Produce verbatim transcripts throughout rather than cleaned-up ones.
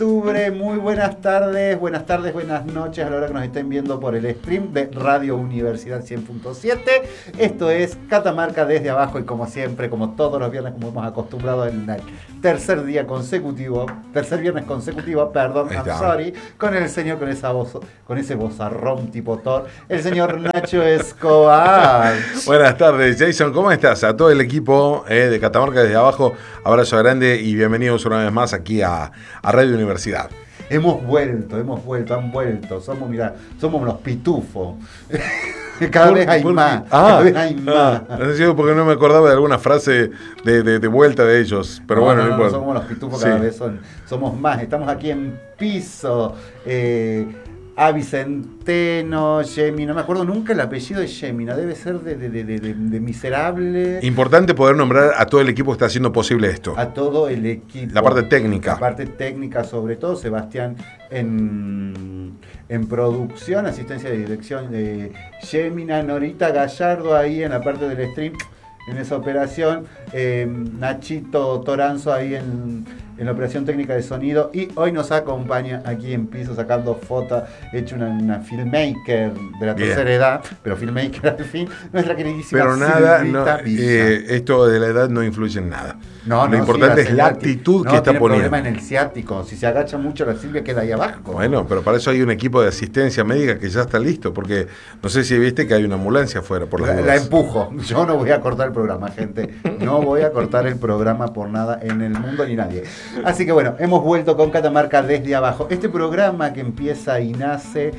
octubre, muy buenas tardes, buenas tardes, buenas noches a la hora que nos estén viendo por el stream de Radio Universidad cien punto siete. Esto es Catamarca desde abajo y como siempre, como todos los viernes, como hemos acostumbrado en el tercer día consecutivo, tercer viernes consecutivo, perdón, I'm sorry, con el señor, con esa voz, con ese vozarrón tipo Thor, el señor Nacho Escobar. Buenas tardes, Jason, ¿cómo estás? A todo el equipo eh, de Catamarca desde abajo, abrazo grande y bienvenidos una vez más aquí a, a Radio Universidad. Hemos vuelto, hemos vuelto, han vuelto. Somos, mira, somos los pitufos. Cada por, vez hay por, más. Ah, cada vez hay ah, más. No sé porque no me acordaba de alguna frase de, de, de vuelta de ellos. Pero no, bueno, no, no, no, no somos los pitufos, sí. Cada vez son, somos más. Estamos aquí en piso. Eh, Avi Centeno, Yemi, no me acuerdo nunca el apellido de Yemi, no debe ser de, de, de, de, de miserable. Importante poder nombrar a todo el equipo que está haciendo posible esto. A todo el equipo. La parte técnica. La parte técnica, sobre todo, Sebastián en, en producción, asistencia de dirección de Yemina, Norita Gallardo ahí en la parte del stream, en esa operación, eh, Nachito Toranzo ahí en, en la operación técnica de sonido, y hoy nos acompaña aquí en piso sacando fotos, hecho una, una filmmaker de la tercera Bien. edad, pero filmmaker al fin, nuestra queridísima Pero nada, Silvita no, eh, esto de la edad no influye en nada. No, Lo no, importante sí, es la actitud no, que está tiene poniendo. Problema en el ciático, si se agacha mucho la Silvia queda ahí abajo. Bueno, pero para eso hay un equipo de asistencia médica que ya está listo, porque no sé si viste que hay una ambulancia afuera por las la, dudas. La empujo, yo no voy a cortar el programa, gente, no voy a cortar el programa por nada en el mundo ni nadie. Así que bueno, hemos vuelto con Catamarca desde abajo. Este programa que empieza y nace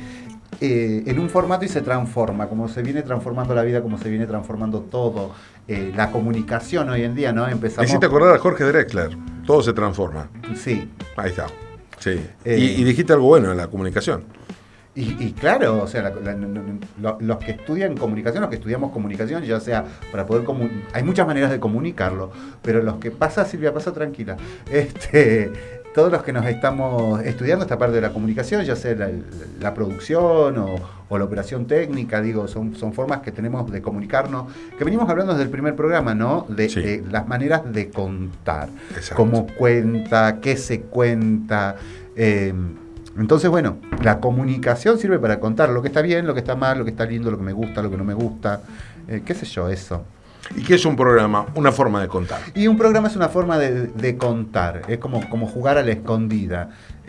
eh, en un formato y se transforma, como se viene transformando la vida, como se viene transformando todo, eh, la comunicación hoy en día, ¿no? Empezamos. Necesita acordar a Jorge Drexler, todo se transforma. Sí. Ahí está. Sí. Eh, y, y dijiste algo bueno en la comunicación. Y, y claro, o sea, la, la, la, los que estudian comunicación, los que estudiamos comunicación, ya sea para poder comunicar, hay muchas maneras de comunicarlo, pero los que pasa, Silvia, pasa tranquila, este, todos los que nos estamos estudiando esta parte de la comunicación, ya sea la, la producción o, o la operación técnica, digo, son, son formas que tenemos de comunicarnos, que venimos hablando desde el primer programa, ¿no? De, sí. de las maneras de contar, Exacto. Cómo cuenta, qué se cuenta, eh, entonces, bueno, la comunicación sirve para contar lo que está bien, lo que está mal, lo que está lindo, lo que me gusta, lo que no me gusta, eh, qué sé yo, eso. ¿Y qué es un programa? Una forma de contar. Y un programa es una forma de, de contar, es como, como jugar a la escondida.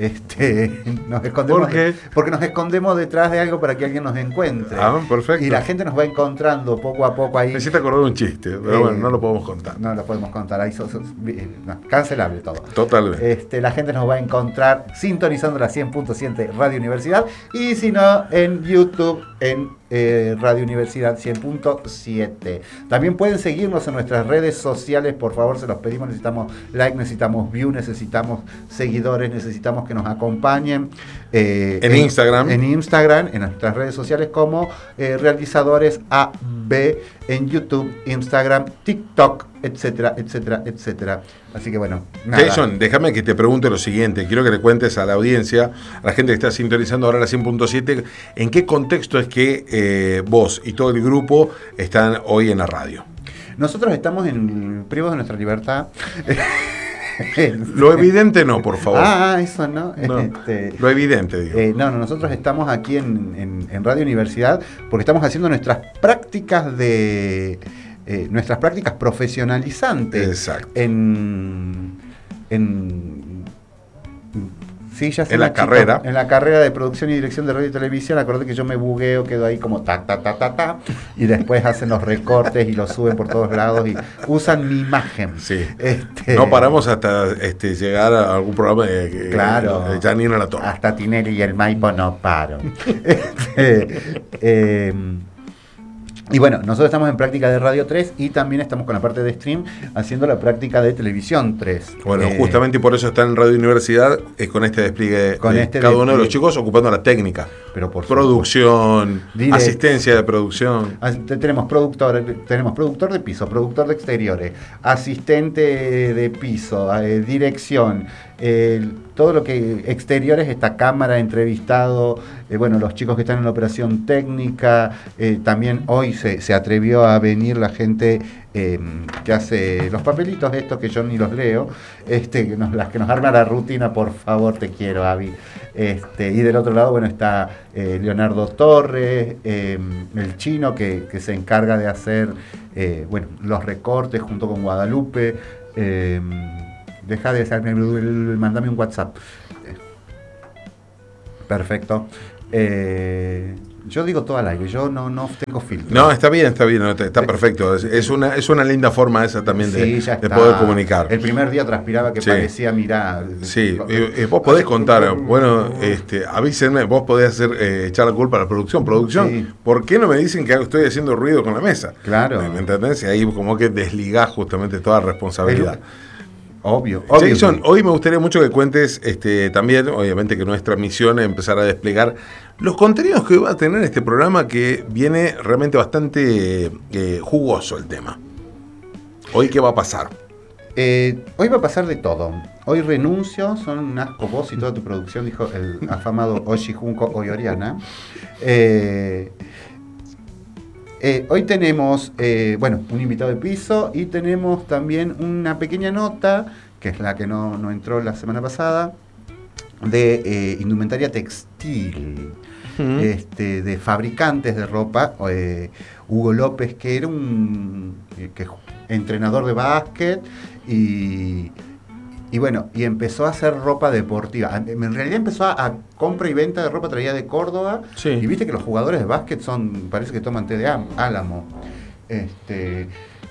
Este, nos escondemos ¿Por qué? De, porque nos escondemos detrás de algo para que alguien nos encuentre. Ah, perfecto. Y la gente nos va encontrando poco a poco ahí. Necesita acordar un chiste, pero eh, bueno, no lo podemos contar. No lo podemos contar, ahí sos, sos, no, cancelable todo. Totalmente. Este, la gente nos va a encontrar sintonizando la cien punto siete Radio Universidad y si no, en YouTube, en eh, Radio Universidad cien punto siete. También pueden seguirnos en nuestras redes sociales, por favor, se los pedimos, necesitamos like, necesitamos view, necesitamos seguidores, necesitamos que nos acompañen eh, en, en Instagram en Instagram, en nuestras redes sociales como eh, Realizadores A B, en YouTube, Instagram, TikTok, etcétera, etcétera, etcétera. Así que bueno, nada. Jason, déjame que te pregunte lo siguiente, quiero que le cuentes a la audiencia, a la gente que está sintonizando ahora la cien punto siete, ¿en qué contexto es que eh, vos y todo el grupo están hoy en la radio? Nosotros estamos en privos de nuestra libertad. Lo evidente no, por favor. Ah, eso no. no este, lo evidente, digo. Eh, no, no, nosotros estamos aquí en, en, en Radio Universidad porque estamos haciendo nuestras prácticas de... Eh, nuestras prácticas profesionalizantes. Exacto. En... en Sí, ya sé en la chico, carrera. En la carrera de producción y dirección de radio y televisión, acordé que yo me bugueo, quedo ahí como ta, ta, ta, ta, ta, y después hacen los recortes y los suben por todos lados y usan mi imagen. Sí. Este, no paramos hasta este, llegar a algún programa de, de, claro, de Janina La Torre. Hasta Tinelli y el Maipo no paro. este, eh, Y bueno, nosotros estamos en práctica de Radio tres y también estamos con la parte de stream haciendo la práctica de Televisión tres. Bueno, eh, justamente por eso está en Radio Universidad, eh, con este despliegue con de este cada uno despliegue. de los chicos ocupando la técnica. Pero por producción, Direct, asistencia de producción. Tenemos productor, tenemos productor de piso, productor de exteriores, asistente de piso, eh, dirección, eh, todo lo que exteriores, esta cámara, entrevistado, eh, bueno, los chicos que están en la operación técnica, eh, también hoy se, se atrevió a venir la gente eh, que hace los papelitos estos que yo ni los leo, este, que nos, las que nos arma la rutina, por favor, te quiero, Avi. Este, y del otro lado, bueno, está eh, Leonardo Torres, eh, el chino que, que se encarga de hacer eh, bueno, los recortes junto con Guadalupe. Eh, deja de hacerme, mandame un WhatsApp. Eh, perfecto. Eh, yo digo todo al aire, yo no, no tengo filtro. No, está bien, está bien, está perfecto. Es, es, una, es una linda forma esa también de, sí, de poder comunicar. El primer día transpiraba que sí. parecía, mirá. Sí, y, y vos podés contar, bueno, este, avísenme, vos podés hacer eh, echar la culpa a la producción. Producción, sí. ¿Por qué no me dicen que estoy haciendo ruido con la mesa? Claro. ¿Me, me entendés? Y ahí como que desligás justamente toda responsabilidad. Pero, Obvio, obvio. Jason, hoy me gustaría mucho que cuentes este, también, obviamente que nuestra misión es empezar a desplegar los contenidos que va a tener este programa, que viene realmente bastante eh, jugoso el tema. ¿Hoy qué va a pasar? Eh, hoy va a pasar de todo. Hoy renuncio, son un asco vos y toda tu producción, dijo el afamado Oshi Junko Oyoriana. Eh, Eh, hoy tenemos, eh, bueno, un invitado de piso y tenemos también una pequeña nota, que es la que no, no entró la semana pasada, de eh, indumentaria textil, uh-huh. este, de fabricantes de ropa. Eh, Hugo López, que era un eh, que, entrenador de básquet y... Y bueno, y empezó a hacer ropa deportiva. En realidad empezó a, a compra y venta de ropa traída de Córdoba. Sí. Y viste que los jugadores de básquet son, parece que toman té de álamo. Este,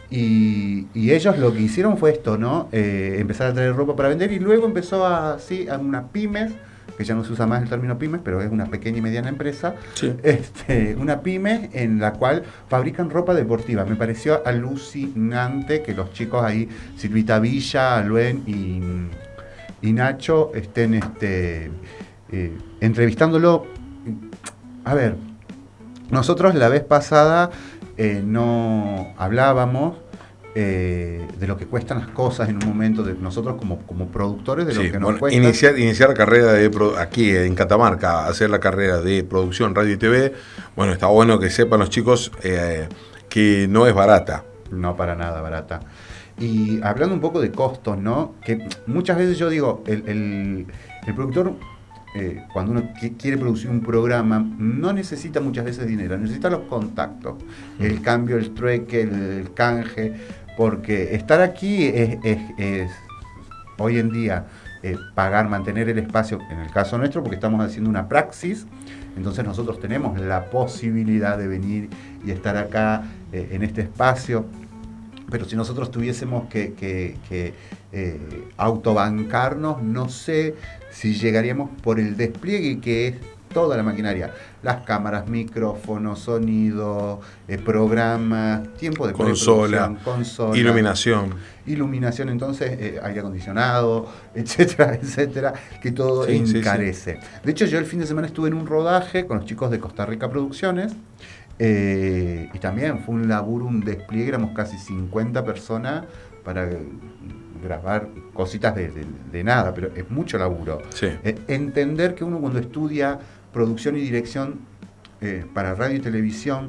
y, y ellos lo que hicieron fue esto, ¿no? Eh, empezar a traer ropa para vender y luego empezó a, sí, a unas pymes, que ya no se usa más el término pymes, pero es una pequeña y mediana empresa, sí. este, una pyme en la cual fabrican ropa deportiva. Me pareció alucinante que los chicos ahí, Silvita Villa, Aluen y, y Nacho, estén este, eh, entrevistándolo. A ver, nosotros la vez pasada eh, no hablábamos Eh, de lo que cuestan las cosas en un momento, de nosotros como, como productores, de sí, lo que nos bueno, cuesta. Iniciar, iniciar la carrera de aquí en Catamarca, hacer la carrera de producción radio y T V, bueno, está bueno que sepan los chicos eh, que no es barata. No, para nada barata. Y hablando un poco de costos, ¿no? Que muchas veces yo digo, el, el, el productor, eh, cuando uno quiere producir un programa, no necesita muchas veces dinero, necesita los contactos, mm. el cambio, el trueque, el, el canje. Porque estar aquí es, es, es hoy en día eh, pagar, mantener el espacio, en el caso nuestro, porque estamos haciendo una praxis, entonces nosotros tenemos la posibilidad de venir y estar acá eh, en este espacio, pero si nosotros tuviésemos que, que, que eh, autobancarnos, no sé si llegaríamos por el despliegue que es toda la maquinaria, las cámaras, micrófonos, sonido, eh, programas, tiempo de consola, consola, iluminación. Iluminación, entonces, eh, aire acondicionado, etcétera, etcétera, que todo sí, encarece. Sí, sí. De hecho, yo el fin de semana estuve en un rodaje con los chicos de Costa Rica Producciones, eh, y también fue un laburo, un despliegue, éramos casi cincuenta personas para grabar cositas de, de, de nada, pero es mucho laburo. Sí. Eh, entender que uno cuando estudia producción y dirección eh, para radio y televisión,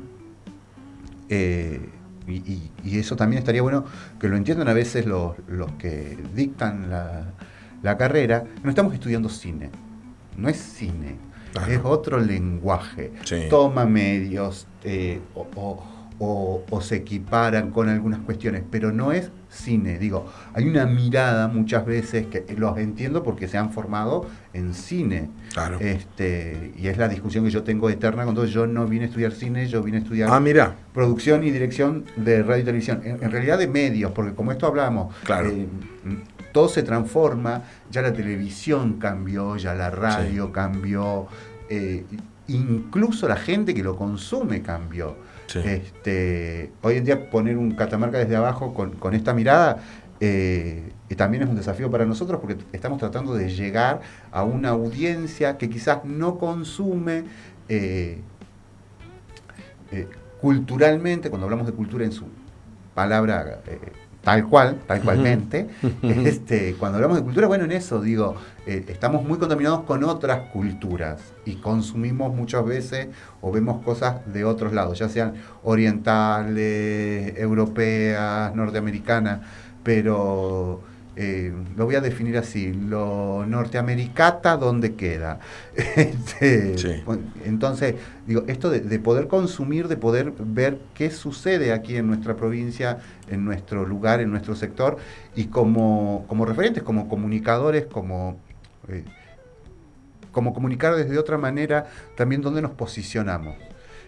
eh, y, y, y eso también estaría bueno que lo entiendan a veces los, los que dictan la, la carrera, no estamos estudiando cine, no es cine, ajá, es otro lenguaje, sí, toma medios eh, o, o, o, o se equiparan con algunas cuestiones, pero no es cine. Digo, hay una mirada muchas veces que los entiendo porque se han formado en cine. Claro. Este, y es la discusión que yo tengo eterna con todo. Yo no vine a estudiar cine, yo vine a estudiar ah, mira. producción y dirección de radio y televisión. En, en realidad de medios, porque como esto hablamos, claro, eh, todo se transforma, ya la televisión cambió, ya la radio sí. cambió, eh, incluso la gente que lo consume cambió. Sí. Este, hoy en día poner un Catamarca desde abajo con, con esta mirada eh, también es un desafío para nosotros porque estamos tratando de llegar a una audiencia que quizás no consume eh, eh, culturalmente, cuando hablamos de cultura en su palabra eh, Tal cual, tal cualmente. este, cuando hablamos de cultura, bueno, en eso digo, eh, estamos muy contaminados con otras culturas y consumimos muchas veces o vemos cosas de otros lados, ya sean orientales, europeas, norteamericanas, pero eh, lo voy a definir así, lo norteamericata, ¿dónde queda? este, Sí. Entonces, digo, esto de, de poder consumir, de poder ver qué sucede aquí en nuestra provincia, en nuestro lugar, en nuestro sector, y como, como referentes, como comunicadores, como, eh, como comunicar desde otra manera también dónde nos posicionamos.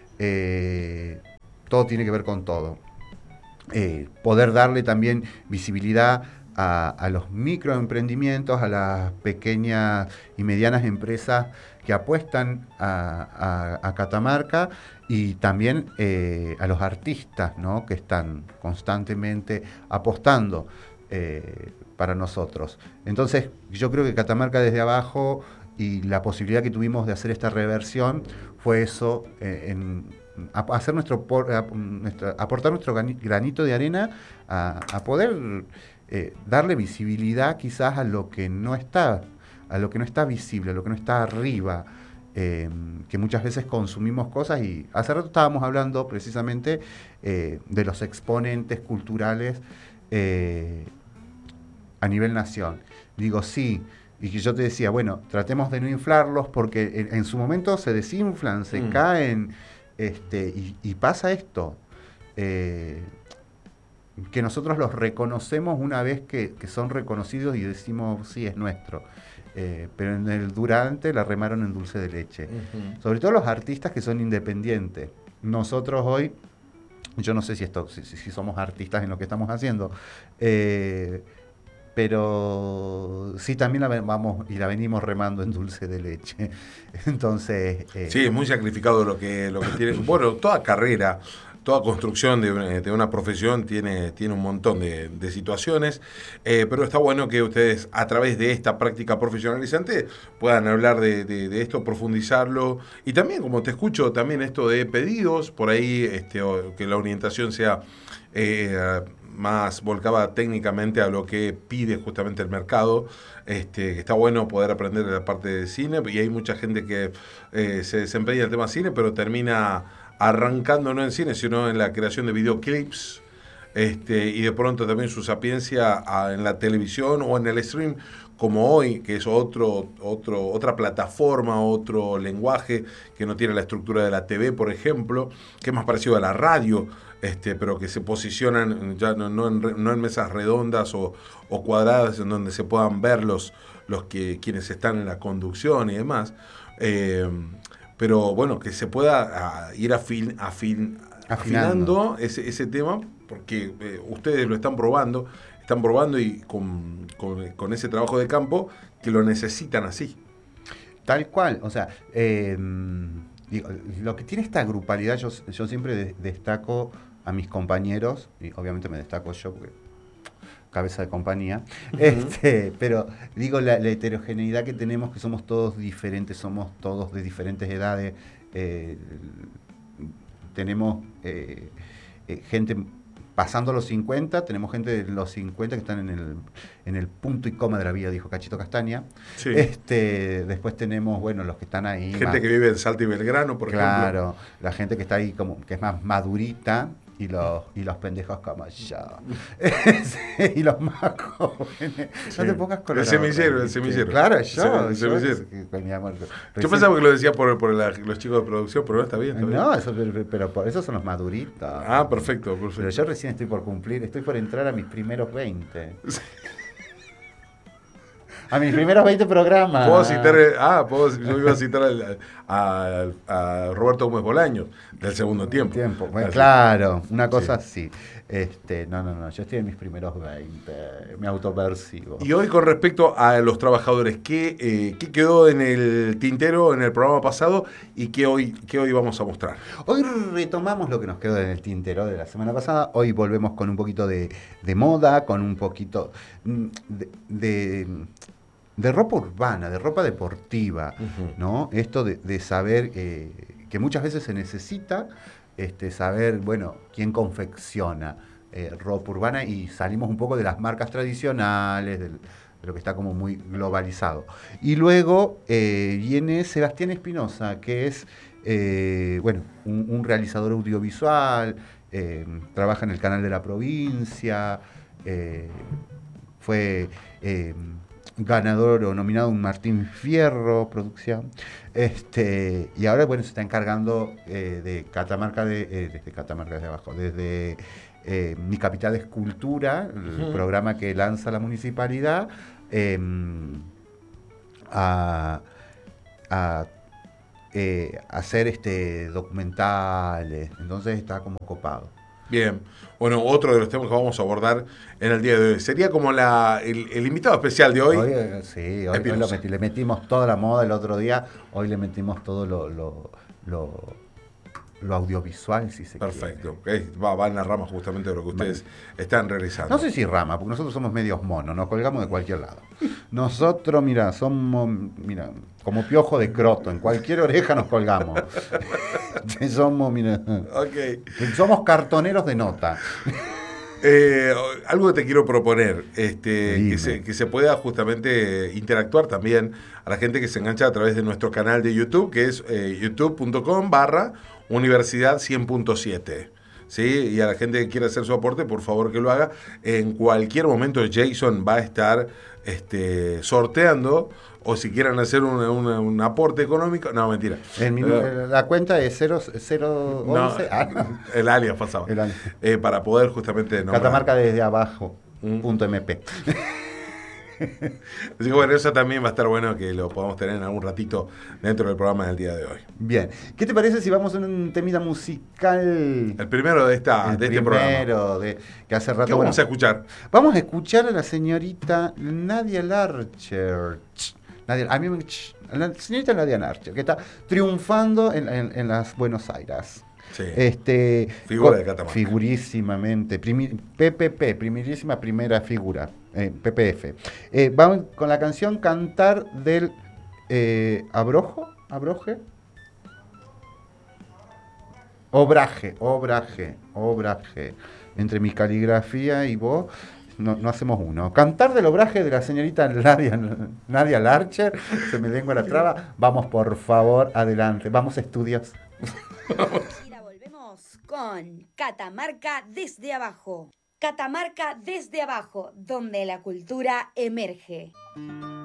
Eh, todo tiene que ver con todo. Eh, poder darle también visibilidad a, a los microemprendimientos, a las pequeñas y medianas empresas que apuestan a, a, a Catamarca, y también eh, a los artistas, ¿no?, que están constantemente apostando eh, para nosotros. Entonces, yo creo que Catamarca desde abajo y la posibilidad que tuvimos de hacer esta reversión fue eso, eh, en hacer nuestro, nuestro aportar nuestro granito de arena a, a poder eh, darle visibilidad quizás a lo que no está, a lo que no está visible, a lo que no está arriba, eh, que muchas veces consumimos cosas. Y hace rato estábamos hablando precisamente eh, de los exponentes culturales eh, a nivel nación. Digo, sí, y que yo te decía, bueno, tratemos de no inflarlos porque en, en su momento se desinflan, se mm. caen. Este, y, y pasa esto, eh, que nosotros los reconocemos una vez que, que son reconocidos y decimos, sí, es nuestro. Eh, pero en el durante la remaron en dulce de leche. Uh-huh. Sobre todo los artistas que son independientes. Nosotros hoy, yo no sé si, esto, si, si somos artistas en lo que estamos haciendo, eh, pero sí también la vamos y la venimos remando en dulce de leche. Entonces... Eh, sí, es muy sacrificado lo que, lo que tiene... Bueno, toda carrera, toda construcción de, de una profesión tiene, tiene un montón de, de situaciones, eh, pero está bueno que ustedes a través de esta práctica profesionalizante puedan hablar de, de, de esto, profundizarlo, y también, como te escucho, también esto de pedidos, por ahí este, que la orientación sea... Eh, más volcada técnicamente a lo que pide justamente el mercado. Este, está bueno poder aprender de la parte de cine, y hay mucha gente que eh, se desempeña en el tema cine, pero termina arrancando no en cine, sino en la creación de videoclips, este, y de pronto también su sapiencia a, en la televisión o en el stream, como hoy, que es otro, otro, otra plataforma, otro lenguaje que no tiene la estructura de la T V, por ejemplo, que es más parecido a la radio, este, pero que se posicionan ya no, no, en, no en mesas redondas o, o cuadradas en donde se puedan ver los, los que, quienes están en la conducción y demás. Eh, pero bueno, que se pueda a, ir afin, afin, afinando, afinando ese, ese tema, porque eh, ustedes lo están probando, están probando y con, con, con ese trabajo de campo que lo necesitan así. Tal cual, o sea, eh, digo, lo que tiene esta grupalidad, yo, yo siempre de, destaco a mis compañeros, y obviamente me destaco yo porque cabeza de compañía, uh-huh. este, pero digo la, la heterogeneidad que tenemos, que somos todos diferentes, somos todos de diferentes edades, eh, tenemos eh, eh, gente pasando los cincuenta, tenemos gente de los cincuenta que están en el, en el punto y coma de la vida, dijo Cachito Castaña. Sí. Este, después tenemos, bueno, los que están ahí. Gente más, que vive en Salta y Belgrano, por claro, ejemplo. Claro, la gente que está ahí como que es más madurita, y los, y los pendejos como yo. Y los más jóvenes. Sí. No te pongas con el semillero, el semillero. Claro, yo. El yo, semillero. Con mi amor. Yo pensaba que lo decía por, por la, los chicos de producción, pero no está bien. Está no, bien. Eso, pero por eso son los maduritos. Ah, perfecto, perfecto. Pero yo recién estoy por cumplir, estoy por entrar a mis primeros veinte. Sí. A mis primeros veinte programas. Puedo citar, ah, puedo, yo iba a citar al, a, a Roberto Gómez Bolaños del segundo tiempo. tiempo. Bueno, claro, una cosa así. Este, no, no, no, yo estoy en mis primeros veinte, me autopercibo. Y hoy con respecto a los trabajadores, ¿qué, eh, qué quedó en el tintero en el programa pasado y qué hoy, qué hoy vamos a mostrar? Hoy retomamos lo que nos quedó en el tintero de la semana pasada, hoy volvemos con un poquito de, de moda, con un poquito de... de de ropa urbana, de ropa deportiva, uh-huh. ¿no? Esto de, de saber eh, que muchas veces se necesita este, saber, bueno, quién confecciona, eh, ropa urbana y salimos un poco de las marcas tradicionales, del, de lo que está como muy globalizado. Y luego eh, viene Sebastián Espinosa, que es eh, bueno, un, un realizador audiovisual, eh, trabaja en el canal de la provincia, eh, fue eh, ganador o nominado un Martín Fierro producción, este, y ahora bueno se está encargando eh, de Catamarca de, eh, desde Catamarca desde abajo, desde eh, Mi Capital es Cultura, el uh-huh. programa que lanza la municipalidad, eh, a, a eh, hacer este documentales, entonces está como copado. Bien, bueno, otro de los temas que vamos a abordar en el día de hoy sería como la el, el invitado especial de hoy. hoy sí, hoy, hoy lo metí, le metimos toda la moda el otro día, hoy le metimos todo lo, lo, lo, lo audiovisual, si se Perfecto, quiere. okay. va, va en la rama justamente de lo que ustedes vale. están realizando. No sé si rama, porque nosotros somos medios monos, nos colgamos de cualquier lado. Nosotros, mira, somos, mira, como piojo de croto, en cualquier oreja nos colgamos. somos, mira, okay. somos cartoneros de nota. Eh, algo que te quiero proponer, este, que se, que se pueda justamente interactuar también a la gente que se engancha a través de nuestro canal de YouTube, que es eh, youtube.com barra Universidad cien punto siete. ¿Sí? Y a la gente que quiera hacer su aporte, por favor que lo haga. En cualquier momento Jason va a estar este, sorteando, o si quieren hacer un, un, un aporte económico, no, mentira. El minu- uh, la cuenta es cero once. No, ah. El alias pasaba. El alias. Eh, para poder justamente nombrar. Catamarca desde abajo, ¿Mm? punto M P. Así que bueno, eso también va a estar bueno que lo podamos tener en algún ratito dentro del programa del día de hoy. Bien, ¿qué te parece si vamos a un temita musical? El primero de, esta, el de este primero programa. De, que hace rato. ¿Qué vamos bueno, a escuchar? Vamos a escuchar a la señorita Nadia Larcher. Nadia, a mí me, la señorita Nadia Larcher, que está triunfando en, en, en las Buenos Aires. Sí. Este, figura con, de Catamarca. Figurísimamente. Primi, P P P, primerísima primera figura. Eh, P P F. Eh, vamos con la canción Cantar del eh, Abrojo. ¿Abroje? Obraje, obraje, obraje. Entre mi caligrafía y vos, no, no hacemos uno. Cantar del obraje de la señorita Nadia, Nadia Larcher. Se me lengua la traba. Vamos, por favor, adelante. Vamos, estudios. Ahora volvemos con Catamarca desde abajo. Catamarca desde abajo, donde la cultura emerge.